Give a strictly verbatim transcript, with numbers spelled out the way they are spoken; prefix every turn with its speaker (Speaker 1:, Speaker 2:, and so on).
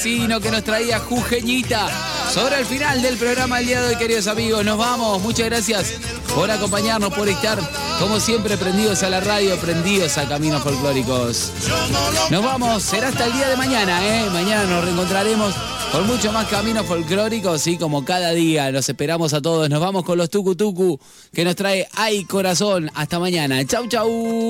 Speaker 1: Sino que nos traía Jujeñita. Sobre el final del programa el día de hoy, queridos amigos, nos vamos. Muchas gracias por acompañarnos, por estar, como siempre, prendidos a la radio, prendidos a Caminos Folclóricos. Nos vamos, será hasta el día de mañana, ¿eh? Mañana nos reencontraremos con mucho más Caminos Folclóricos, y como cada día, los esperamos a todos. Nos vamos con los Tucu Tucu, que nos trae Ay Corazón. Hasta mañana. Chau, chau.